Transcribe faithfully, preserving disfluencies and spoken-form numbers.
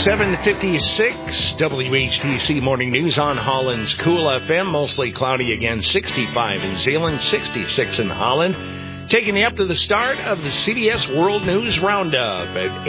seven fifty-six, W H T C Morning News on Holland's Cool F M. Mostly cloudy again, sixty-five in Zeeland, sixty-six in Holland. Taking you up to the start of the C B S World News Roundup at